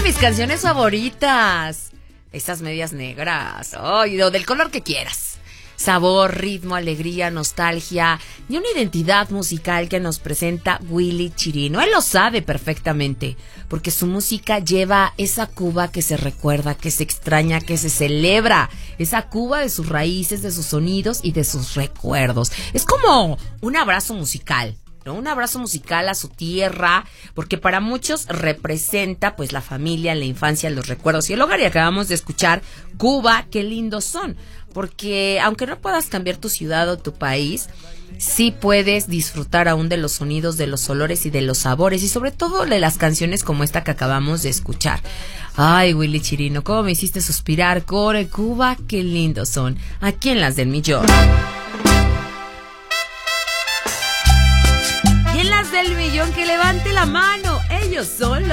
mis canciones favoritas. Esas medias negras. Ay, o del color que quieras. Sabor, ritmo, alegría, nostalgia y una identidad musical que nos presenta Willy Chirino. Él lo sabe perfectamente, porque su música lleva esa Cuba que se recuerda, que se extraña, que se celebra. Esa Cuba de sus raíces, de sus sonidos y de sus recuerdos. Es como un abrazo musical, ¿no? Un abrazo musical a su tierra, porque para muchos representa pues la familia, la infancia, los recuerdos y el hogar. Y acabamos de escuchar Cuba, qué lindos son. Porque aunque no puedas cambiar tu ciudad o tu país, sí puedes disfrutar aún de los sonidos, de los olores y de los sabores, y sobre todo de las canciones como esta que acabamos de escuchar. Ay, Willy Chirino, cómo me hiciste suspirar. Core, Cuba, qué lindos son. Aquí en Las del Millón. Y en Las del Millón, que levante la mano. Ellos son los